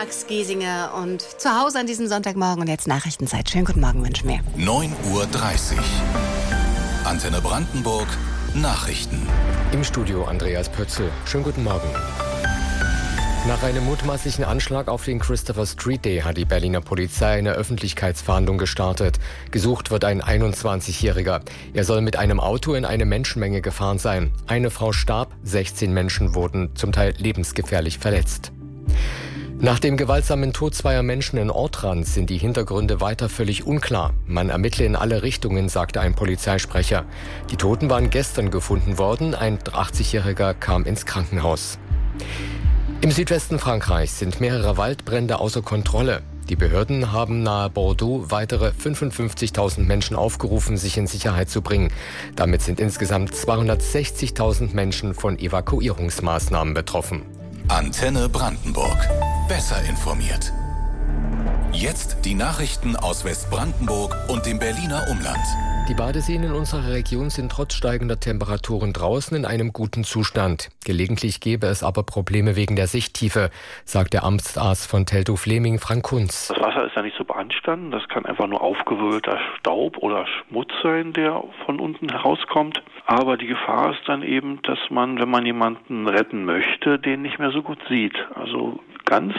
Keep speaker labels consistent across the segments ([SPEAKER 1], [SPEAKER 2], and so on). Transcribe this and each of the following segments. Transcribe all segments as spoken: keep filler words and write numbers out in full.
[SPEAKER 1] Max Giesinger und zu Hause an diesem Sonntagmorgen und jetzt Nachrichtenzeit. Schönen guten Morgen wünschen wir.
[SPEAKER 2] neun Uhr dreißig. Antenne Brandenburg. Nachrichten.
[SPEAKER 3] Im Studio Andreas Pötzl. Schönen guten Morgen. Nach einem mutmaßlichen Anschlag auf den Christopher Street Day hat die Berliner Polizei eine Öffentlichkeitsfahndung gestartet. Gesucht wird ein einundzwanzigjähriger. Er soll mit einem Auto in eine Menschenmenge gefahren sein. Eine Frau starb, sechzehn Menschen wurden zum Teil lebensgefährlich verletzt. Nach dem gewaltsamen Tod zweier Menschen in Ortrand sind die Hintergründe weiter völlig unklar. Man ermittle in alle Richtungen, sagte ein Polizeisprecher. Die Toten waren gestern gefunden worden. Ein achtzigjähriger kam ins Krankenhaus. Im Südwesten Frankreichs sind mehrere Waldbrände außer Kontrolle. Die Behörden haben nahe Bordeaux weitere fünfundfünfzigtausend Menschen aufgerufen, sich in Sicherheit zu bringen. Damit sind insgesamt zweihundertsechzigtausend Menschen von Evakuierungsmaßnahmen betroffen.
[SPEAKER 2] Antenne Brandenburg. Besser informiert. Jetzt die Nachrichten aus Westbrandenburg und dem Berliner Umland.
[SPEAKER 3] Die Badeseen in unserer Region sind trotz steigender Temperaturen draußen in einem guten Zustand. Gelegentlich gäbe es aber Probleme wegen der Sichttiefe, sagt der Amtsarzt von Teltow-Fleming, Frank Kunz.
[SPEAKER 4] Das Wasser ist ja nicht so beanstanden, das kann einfach nur aufgewirbelter Staub oder Schmutz sein, der von unten herauskommt. Aber die Gefahr ist dann eben, dass man, wenn man jemanden retten möchte, den nicht mehr so gut sieht. Also ganz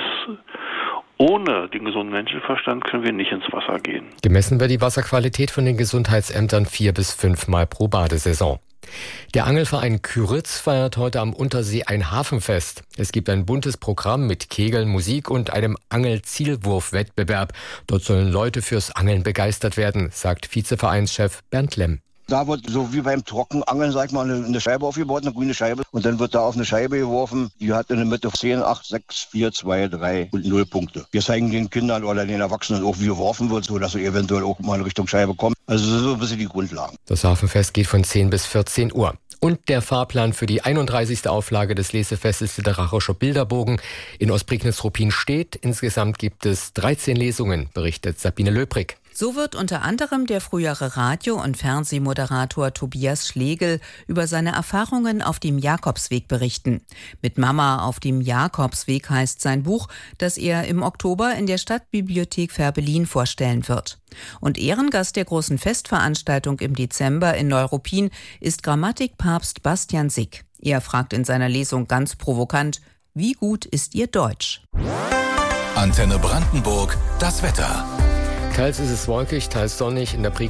[SPEAKER 4] ohne den gesunden Menschenverstand können wir nicht ins Wasser gehen.
[SPEAKER 3] Gemessen wird die Wasserqualität von den Gesundheitsämtern vier bis fünfmal pro Badesaison. Der Angelverein Kyritz feiert heute am Untersee ein Hafenfest. Es gibt ein buntes Programm mit Kegeln, Musik und einem Angelzielwurfwettbewerb. Dort sollen Leute fürs Angeln begeistert werden, sagt Vizevereinschef Bernd Lemm.
[SPEAKER 5] Da wird so wie beim Trockenangeln, sag ich mal, eine Scheibe aufgebaut, eine grüne Scheibe. Und dann wird da auf eine Scheibe geworfen. Die hat in der Mitte zehn, acht, sechs, vier, zwei, drei und null Punkte. Wir zeigen den Kindern oder den Erwachsenen auch, wie geworfen wird, sodass sie eventuell auch mal in Richtung Scheibe kommen. Also das ist so ein bisschen die Grundlagen.
[SPEAKER 3] Das Hafenfest geht von zehn bis vierzehn Uhr. Und der Fahrplan für die einunddreißigste Auflage des Lesefestes Literarischer Bilderbogen in Ostprignitz-Ruppin steht. Insgesamt gibt es dreizehn Lesungen, berichtet Sabine Löbrig.
[SPEAKER 6] So wird unter anderem der frühere Radio- und Fernsehmoderator Tobias Schlegel über seine Erfahrungen auf dem Jakobsweg berichten. Mit Mama auf dem Jakobsweg heißt sein Buch, das er im Oktober in der Stadtbibliothek Fährberlin vorstellen wird. Und Ehrengast der großen Festveranstaltung im Dezember in Neuruppin ist Grammatikpapst Bastian Sick. Er fragt in seiner Lesung ganz provokant: Wie gut ist Ihr Deutsch?
[SPEAKER 2] Antenne Brandenburg, das Wetter.
[SPEAKER 3] Teils ist es wolkig, teils sonnig. In der Prignitz